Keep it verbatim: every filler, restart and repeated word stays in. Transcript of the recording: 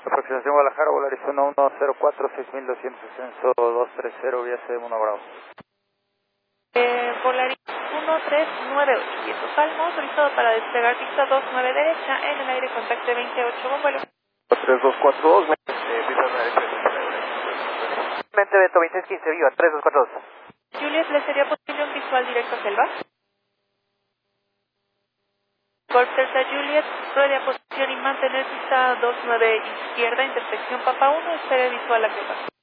Aproximación Guadalajara, Volaris uno uno cero cuatro, seis mil doscientos, ascenso dos tres cero, vía C uno Bravo. Eh, Volaris uno tres nueve ocho, viento calmo, autorizado para despegar pista dos nueve derecha, en el aire contacte veintiocho, con vuelo. tres dos cuatro dos, eh, pista derecha. Mente Beto veintiséis quince, viva, tres dos cuatro dos. Juliet, ¿le sería posible un visual directo hacia el bar? Golf Delta Juliet, ruede a posición y mantener pista dos nueve izquierda, intersección Papa uno, espere visual hacia el bar.